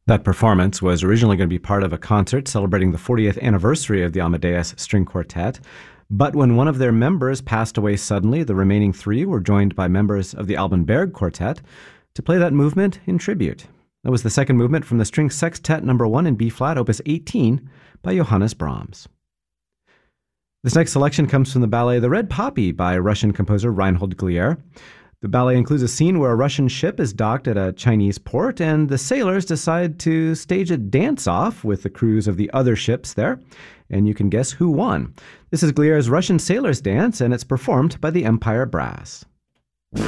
That performance was originally going to be part of a concert celebrating the 40th anniversary of the Amadeus String Quartet. But when one of their members passed away suddenly, the remaining three were joined by members of the Alban Berg Quartet to play that movement in tribute. That was the second movement from the String Sextet No. 1 in B-flat, Opus 18, by Johannes Brahms. This next selection comes from the ballet The Red Poppy by Russian composer Reinhold Glier. The ballet includes a scene where a Russian ship is docked at a Chinese port, and the sailors decide to stage a dance-off with the crews of the other ships there, and you can guess who won. This is Glier's Russian Sailors Dance, and it's performed by the Empire Brass.